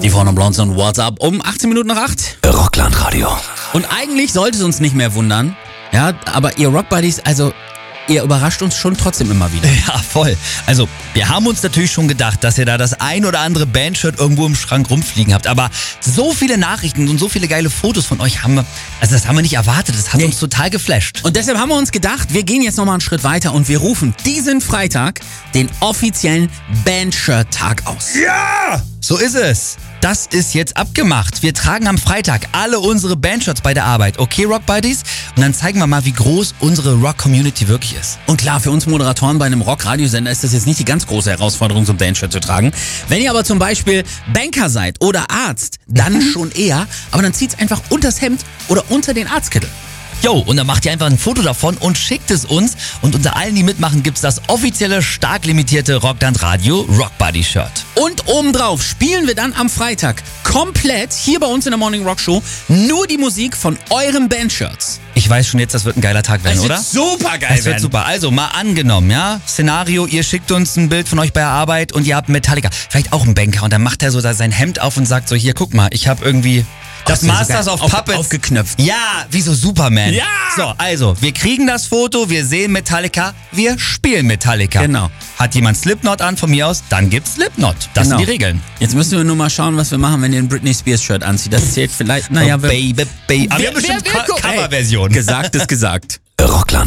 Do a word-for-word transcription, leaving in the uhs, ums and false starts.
Die Frauen und Blondes und WhatsApp um achtzehn Minuten nach acht. Rockland Radio. Und eigentlich sollte es uns nicht mehr wundern, ja, aber ihr Rockbuddies, also ihr überrascht uns schon trotzdem immer wieder. Ja, voll. Also, wir haben uns natürlich schon gedacht, dass ihr da das ein oder andere Bandshirt irgendwo im Schrank rumfliegen habt. Aber so viele Nachrichten und so viele geile Fotos von euch haben wir, also das haben wir nicht erwartet. Das hat Nee. uns total geflasht. Und deshalb haben wir uns gedacht, wir gehen jetzt nochmal einen Schritt weiter und wir rufen diesen Freitag den offiziellen Bandshirt-Tag aus. Ja! So ist es. Das ist jetzt abgemacht. Wir tragen am Freitag alle unsere Bandshirts bei der Arbeit. Okay, Rock Buddies? Und dann zeigen wir mal, wie groß unsere Rock-Community wirklich ist. Und klar, für uns Moderatoren bei einem Rock-Radiosender ist das jetzt nicht die ganz große Herausforderung, so ein Bandshirt zu tragen. Wenn ihr aber zum Beispiel Banker seid oder Arzt, dann schon eher. Aber dann zieht's einfach unters Hemd oder unter den Arztkittel. Jo, und dann macht ihr einfach ein Foto davon und schickt es uns. Und unter allen, die mitmachen, gibt's das offizielle, stark limitierte Rockland Radio Rock Buddy Shirt. Und obendrauf spielen wir dann am Freitag komplett hier bei uns in der Morning Rock Show nur die Musik von euren Bandshirts. Ich weiß schon jetzt, das wird ein geiler Tag werden, Das oder? wird super geil Es wird super. Also mal angenommen, ja? Szenario, ihr schickt uns ein Bild von euch bei der Arbeit und ihr habt Metallica. Vielleicht auch einen Banker. Und dann macht er so sein Hemd auf und sagt so, hier, guck mal, ich habe irgendwie das das ist Masters sogar of auf- Puppets aufgeknöpft. Ja, wie so Superman. Ja! So, also, wir kriegen das Foto, wir sehen Metallica, wir spielen Metallica. Genau. Hat jemand Slipknot an von mir aus, dann gibt's Slipknot. Das Genau. sind die Regeln. Jetzt müssen wir nur mal schauen, was wir machen, wenn ihr ein Britney Spears Shirt anzieht. Das zählt vielleicht, naja, oh, Baby, Baby. Aber wir haben bestimmt wer- Co- ey, Coverversion. Gesagt ist gesagt. Rockland